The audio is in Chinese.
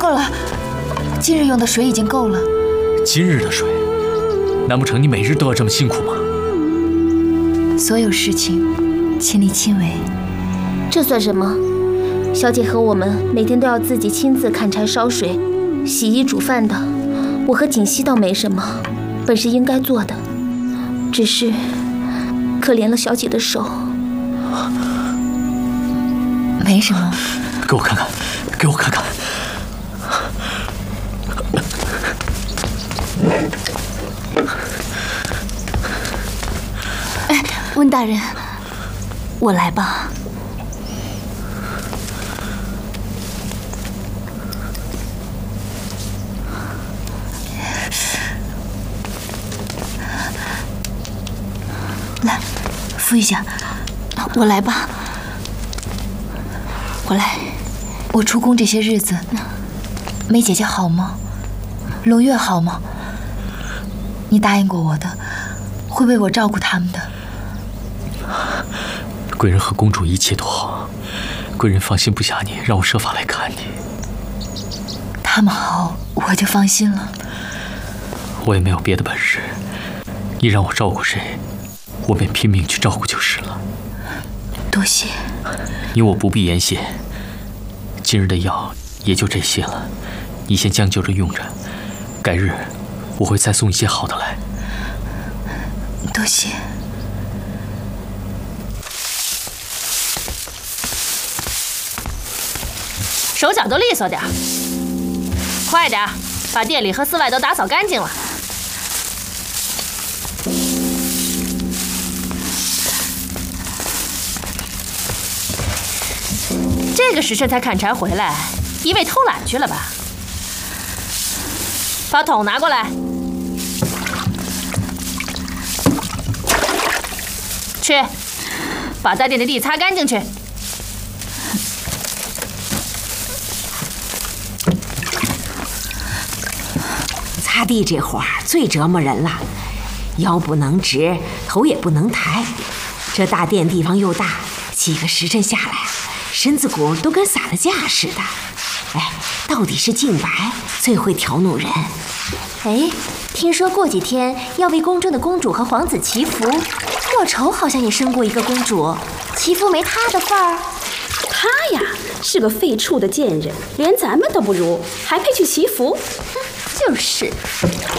够了，今日用的水已经够了。 今日的水，难不成你每日都要这么辛苦吗？ 所有事情，亲力亲为。 这算什么？小姐和我们每天都要自己亲自砍柴烧水、洗衣煮饭的。我和锦溪倒没什么，本是应该做的，只是可怜了小姐的手。 没什么。 给我看看，给我看看。 哎，温大人，我来吧。来，敷一下。我来吧。我来。我出宫这些日子，梅姐姐好吗？龙月好吗？你答应过我的，会为我照顾他们的。 贵人和公主一切都好，贵人放心不下你，让我设法来看你。 他们好，我就放心了。 我也没有别的本事，你让我照顾谁，我便拼命去照顾就是了。 多谢。 你我不必言谢。今日的药也就这些了，你先将就着用着，改日我会再送一些好的来。 多谢。 手脚都利索点，快点，把店里和寺外都打扫干净了。这个时辰才砍柴回来，一味偷懒去了吧？把桶拿过来。去，把在店的地擦干净去。 擦地这活儿最折磨人了，腰不能直，头也不能抬。这大殿地方又大，几个时辰下来，身子骨都跟撒了架似的。哎，到底是净白最会调弄人。 哎，听说过几天要为宫中的公主和皇子祈福，莫愁好像也生过一个公主，祈福没她的份儿。 他呀，是个废畜的贱人，连咱们都不如，还配去祈福？ 就是。